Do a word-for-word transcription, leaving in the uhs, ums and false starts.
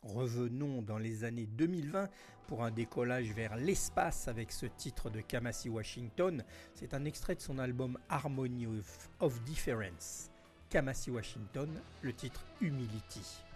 Revenons dans les années deux mille vingt pour un décollage vers l'espace avec ce titre de Kamasi Washington. C'est un extrait de son album Harmony of, of Difference. Kamasi Washington, le titre Humility.